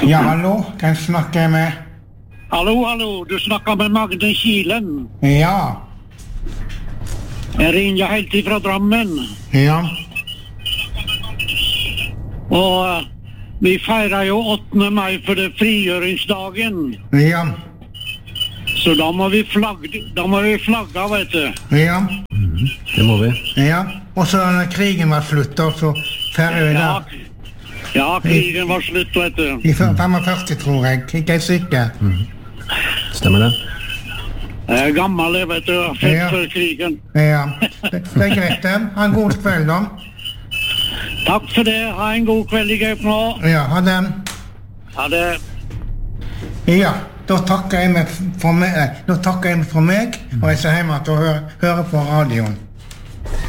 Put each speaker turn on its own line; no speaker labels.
Ja, hallo, hvem snakker jeg med?
Hallo, du snakker med Magden Kilen.
Ja,
Jeg ringer helt ifra Drammen.
ja,
Og vi feirer jo 8. mai for det frigjøringsdagen.
ja,
Så da må vi flagge, vet du.
ja,
Det må vi.
ja. Og så når krigen var slutt, da, så feirer vi
Ja,
det.
ja, krigen var slutt, vet du.
I 45, tror jeg. Ikke jeg sikker.
Stemmer det?
Jeg er gammel, jeg, vet du. Født
Ja.
før krigen.
Ja, det er greit det. Ha en god kveld da.
Takk for det. Ha en god kveld i Gaup nå.
Ja, ha det.
Ha det.
Ja, da takker jeg meg for meg, og jeg ser hjemme til å høre på radioen.